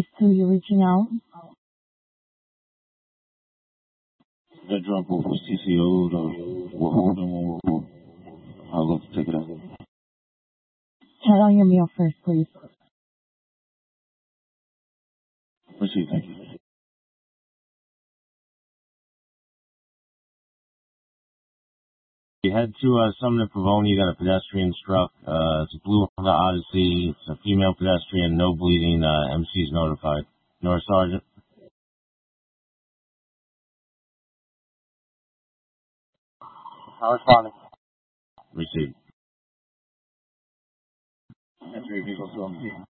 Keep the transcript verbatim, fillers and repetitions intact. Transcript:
police to you reaching out? That drop off was T C O'd or we're holding one with who? I'll go take it out. Head on your meal first, please. Proceed, thank you. You head to uh, Sumner Pavone. You got a pedestrian struck. Uh, it's a blue Honda Odyssey. It's a female pedestrian. No bleeding. Uh, M C's notified. North Sergeant. I'm responding. Received. Entry vehicle to M C.